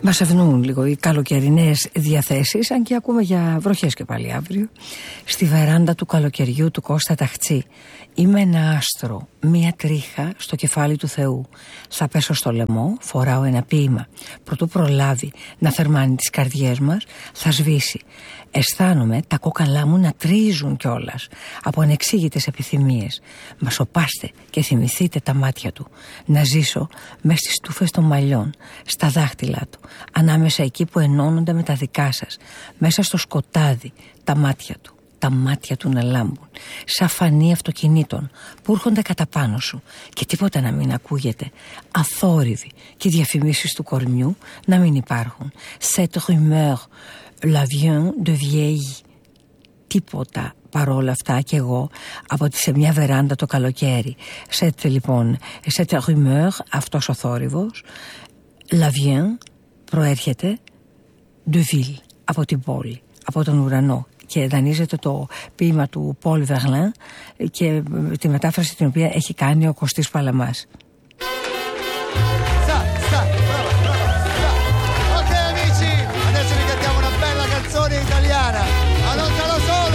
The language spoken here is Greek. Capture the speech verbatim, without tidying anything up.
Μας ευνοούν λίγο οι καλοκαιρινές διαθέσεις, αν και ακούμε για βροχές και πάλι αύριο. Στη βεράντα του καλοκαιριού του Κώστα Ταχτσή. Είμαι ένα άστρο, μία τρίχα στο κεφάλι του Θεού. Θα πέσω στο λαιμό, φοράω ένα ποίημα. Προτού προλάβει να θερμάνει τις καρδιές μας, θα σβήσει. Αισθάνομαι τα κόκαλά μου να τρίζουν κιόλας από ανεξήγητες επιθυμίες. Μα σωπάστε και θυμηθείτε τα μάτια του. Να ζήσω μες στις στούφες των μαλλιών, στα δάχτυλά του, ανάμεσα εκεί που ενώνονται με τα δικά σας, μέσα στο σκοτάδι, τα μάτια του. Τα μάτια του να λάμπουν, σαν φανή αυτοκινήτων που έρχονται κατά πάνω σου και τίποτα να μην ακούγεται, αθόρυβοι, και οι διαφημίσεις του κορμιού να μην υπάρχουν. Cette rumeur, l'avion de vieille. Τίποτα παρόλα αυτά κι εγώ από τη σε μια βεράντα το καλοκαίρι. Cette, λοιπόν, cette rumeur, αυτός ο θόρυβος, l'avion, προέρχεται de ville, από την πόλη, από τον ουρανό. Και δανείζεται το ποίημα του Πολ Βερλάν και τη μετάφραση την οποία έχει κάνει ο Κωστής Παλαμάς.